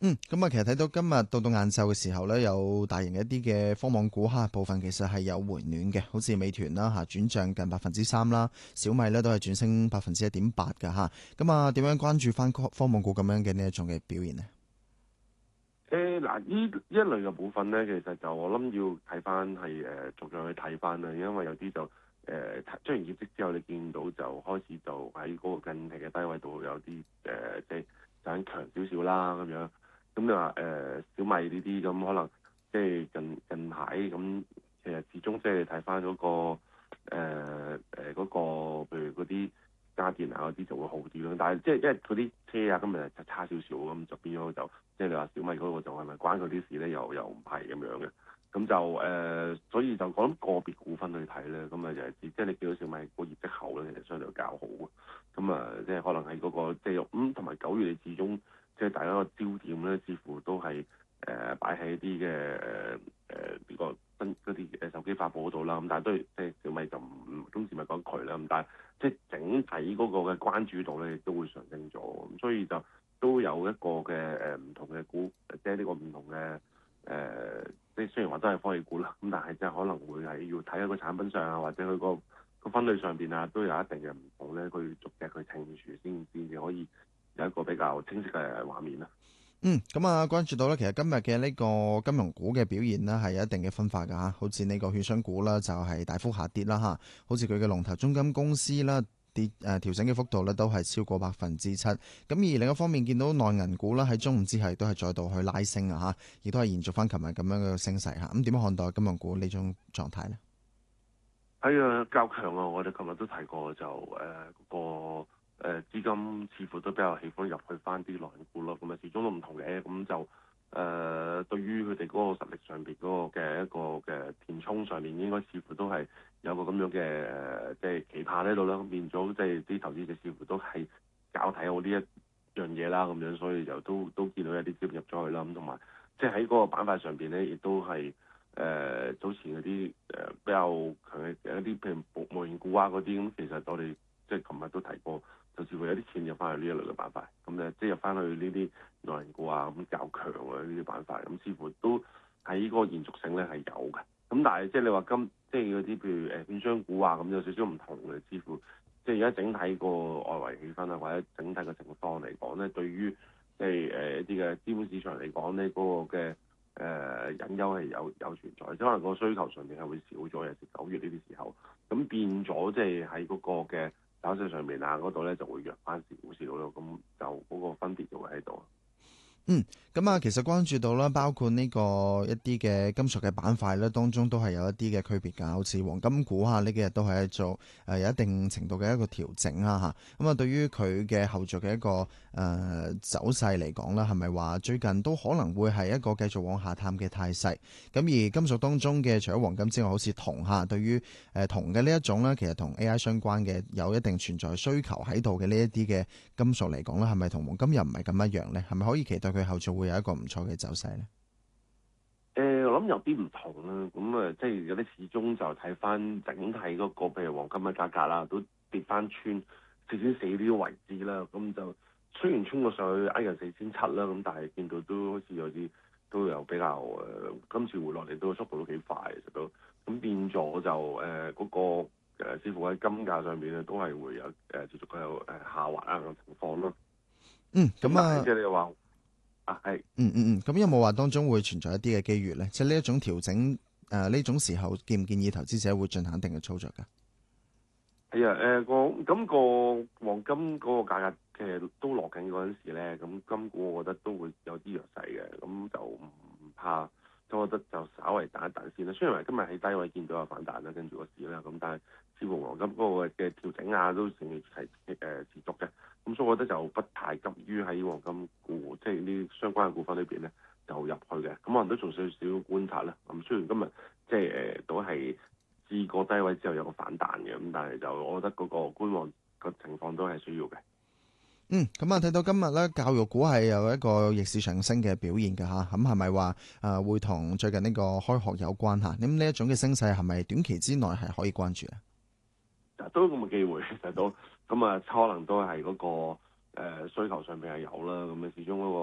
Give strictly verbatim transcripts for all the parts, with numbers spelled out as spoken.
嗯，咁啊，其實睇到今日到到晏晝嘅時候咧，有大型嘅一啲嘅科網股嚇，部分其實係有回暖嘅，好似美團啦嚇，轉漲近百分之三啦，小米咧都係轉升百分之一點八㗎嚇。咁啊，點樣關注翻科科網股咁樣嘅呢一種嘅表現呢？ 誒嗱，呢呢一類嘅股份咧，其實就我諗要睇翻係誒逐樣去睇翻啦，因為有啲就誒、呃、出完業績之後，你見到就開始就喺嗰個近期嘅低位度有啲誒、呃、即係想強少少啦咁樣。咁你話誒小米呢啲咁可能即係近近排咁，其實始終即係睇翻嗰個誒誒嗰個譬如嗰啲家電啊嗰啲就會好啲咯。但係即係因為嗰啲車啊今日就差少少咁，就變咗就。即係你話小米嗰個就係咪關佢啲事咧？又又唔係咁樣嘅，咁就誒、呃，所以就講個別股份去睇咧，咁啊就係即係你見到小米個業績後咧，其實相對較好嘅，咁啊即係可能係嗰、那個即係咁，同埋九月你始終即係大家個焦點咧，似乎都係誒擺喺啲嘅誒誒呢個新嗰啲誒手機發布嗰度啦。咁但係都即係小米就唔今次咪講佢啦，咁但係即係整體嗰個嘅關注度咧，亦都會上升咗，咁所以就。都有一個嘅誒唔同嘅股，即係呢個唔同嘅誒，即、呃、係雖然話都係科技股啦，咁但係即係可能會係要睇一個產品上啊，或者佢個個分類上邊啊，都有一定嘅唔同咧，佢逐隻去清除先先至可以有一個比較清晰嘅畫面啦。 嗯，咁啊，關注到咧，其實今日嘅呢個金融股嘅表現呢，係有一定嘅分化㗎嚇，好似呢個券商股啦，就係大幅下跌啦嚇，好似佢嘅龍頭中金公司啦。跌誒調整嘅幅度咧都係超過百分之七，咁而另一方面見到內銀股啦喺中午之後都係再度去拉升啊嚇，亦都係延續翻琴日咁樣嘅升勢嚇。咁點樣看待金融股呢種狀態呢？ 係啊，較強啊！我哋琴日都提過就誒嗰、呃那個誒資金似乎都比較喜歡入去翻啲內銀股咯，咁啊始終都唔同嘅，咁就誒、呃、對於佢哋嗰個實力上邊嗰個嘅一個嘅填充上面，應該似乎都係。有個咁樣嘅誒、呃，即係期盼喺度啦，變咗即係啲投資者似乎都係搞睇好呢一樣嘢啦，咁樣所以就都都見到有啲資金入咗去啦，咁同埋即係喺嗰個板塊上邊咧，亦都係誒、呃、早前嗰啲誒比較強嘅一啲譬如無形股啊嗰啲，咁其實我哋即係琴日都提過，就似乎有啲錢入翻去呢一類嘅板塊，咁誒即係入翻去呢啲內銀股啊咁較強嘅呢啲板塊，咁似乎都喺嗰個延續性咧係有嘅。咁但係即係你話今即係嗰啲譬如誒券商股啊咁有少少唔同嘅，似乎即係而家整體個外圍氣氛啊，或者整體嘅情況嚟講咧，對於即係誒一啲嘅資本市場嚟講咧，嗰、那個嘅誒、呃、隱憂係有有存在，即可能個需求上面係會少咗，尤其是九月呢啲時候，咁變咗即係喺嗰個嘅走勢上面啊嗰度咧就會弱翻少少咯，咁就嗰個分別就會喺度。 嗯，咁啊，其實關注到啦，包括呢個一啲嘅金屬嘅板塊咧，當中都係有一啲嘅區別㗎，好似黃金股嚇呢幾日都係做誒有一定程度嘅一個調整啦嚇。咁啊，對於佢嘅後續嘅一個誒、呃、走勢嚟講啦，係咪話最近都可能會係一個繼續往下探嘅態勢？咁而金屬當中嘅除咗黃金之外，好似銅嚇，對於誒銅嘅呢一種咧，其實同 A I 相關嘅有一定存在需求喺度嘅呢一啲嘅金屬嚟講咧，係咪同黃金又唔係咁一樣咧？係咪可以期待佢後續會有一個唔錯嘅走勢咧？ 誒、呃，我諗有啲唔同啦，咁啊，即係有啲始終就睇翻整體嗰、那個，譬如黃金嘅價格啦，都跌翻穿四千四呢個位置啦。咁就雖然衝過上去挨近四千七啦，咁但係見到都好似有啲都有比較誒、呃，今次回落嚟都速度都幾快，其實都咁變咗就誒嗰、呃那個誒、呃，似乎喺金價上面咧都係會有誒、呃、持續嘅誒下滑啊嘅情況咯。 嗯，咁咁但係啊， 即係你話。啊，係， 嗯嗯嗯，咁有冇話當中會存在一啲嘅機遇咧？即係呢一種調整，誒、呃、呢種時候建唔建議投資者會進行一定嘅操作㗎？ 係啊，誒、呃、個咁個黃金嗰個價格其實都落緊嗰陣時咧，咁金股我覺得都會有啲弱勢嘅，咁就唔怕，咁我覺得就稍微等一等先啦。雖然話今日喺低位見到有反彈啦，跟住個市啦，咁但係似乎黃金嗰個嘅調整啊都仍然係誒持續嘅，咁所以我覺得就不太急於喺黃金股即係呢啲相關嘅股份裏邊咧就入去嘅，咁可能都做少少觀察啦。咁雖然今日即係誒、呃、都係。試過低位之後有個反彈嘅，咁但係就我覺得嗰個觀望個情況都係需要嘅。 嗯，咁啊睇到今日咧，教育股係有一個逆市上升嘅表現㗎嚇，咁係咪話誒會同最近呢個開學有關嚇？咁呢一種嘅升勢係咪短期之內係可以關注啊？ 都咁嘅機會，其實都咁啊，可能都係嗰、那個、呃、需求上邊係有啦。咁啊，始終嗰個經濟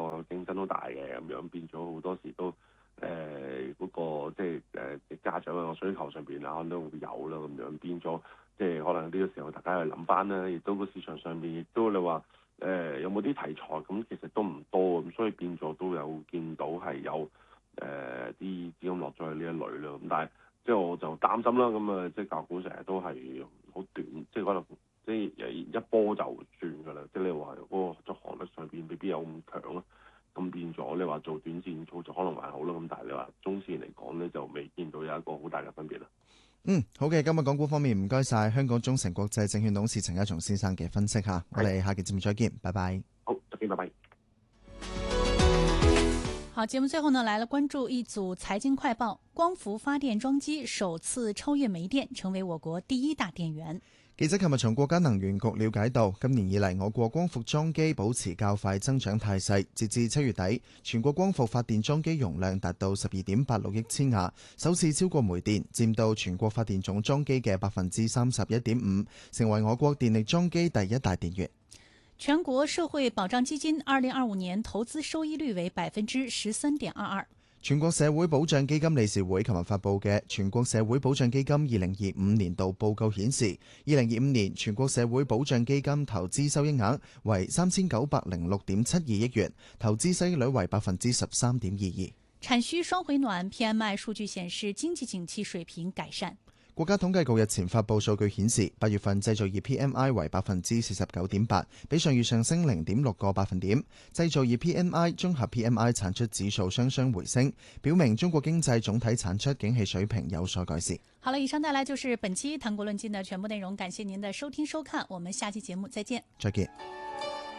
爭都大嘅，咁樣變咗好多時都誒嗰、呃那個即係誒家長嘅需求上邊啊，可能都會有啦，咁樣變咗即係可能呢個時候大家去諗翻啦，亦都個市場上邊亦都你話。誒、呃、有冇啲題材咁其實都唔多咁，所以變咗都有見到係有誒啲資金落咗去呢一類啦。咁但係即係我就擔心啦，咁啊即係教股成日都係好短，即係可能即係一波就算㗎啦。即係你話嗰個續航力上邊未必有咁強啦，咁變咗你話做短線操作可能還好啦。咁但係你話中線嚟講咧，就未見到有一個好大嘅分別啦。 嗯，好嘅，今日港股方面唔該晒香港中誠國際證券董事陳家松先生嘅分析吓，我哋下期節目再見，拜拜。 好，再見，拜拜。 好，節目最後呢，來了關注一組財經快報。光伏發電裝機首次超越煤電，成為我國第一大電源。 記者琴日從國家能源局了解到，今年以嚟我國光伏裝機保持較快增長態勢，截至七月底，全國光伏發電裝機容量達到十二點八六億千瓦，首次超過煤電，佔到全國發電總裝機嘅百分之三十一點五，成為我國電力裝機第一大電源。 全國社會保障基金二零二五年投資收益率為百分之十三點二二。 全國社會保障基金理事會琴日發布嘅《全國社會保障基金二零二五年度報告》顯示，二零二五年全國社會保障基金投資收益額為三千九百零六點七二億元，投資收益率為百分之十三點二二。 產需雙回暖 P M I 數據顯示經濟景氣水平改善。 國家統計局日前發布數據顯示，八月份製造業 P M I 為百分之四十九點八，比上月上升零點六個百分點。製造業 P M I、綜合 P M I 產出指數雙雙回升，表明中國經濟總體產出景氣水平有所改善。 好了，以上帶來就是本期談國論盡的全部內容，感謝您的收聽收看，我們下期節目再見。 再見。